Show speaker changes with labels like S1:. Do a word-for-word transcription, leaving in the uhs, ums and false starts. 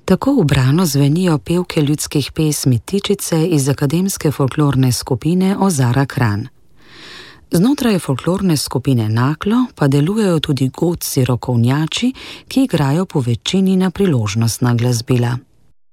S1: Tako ubrano zvenijo pevke ljudskih pesmi Tičice iz akademske folklorne skupine Ozara Kranj. Znotraj folklorne skupine Naklo pa delujejo tudi godci rokovnjači, ki igrajo po večini na priložnostna glasbila.